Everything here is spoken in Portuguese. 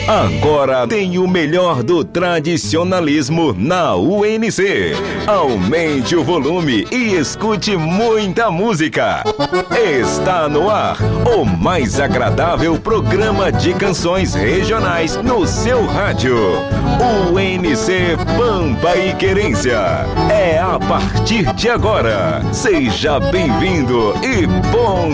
Agora tem o melhor do tradicionalismo na UNC. Aumente o volume e escute muita música. Está no ar o mais agradável programa de canções regionais no seu rádio. UNC Pampa e Querência. É a partir de agora. Seja bem-vindo e bom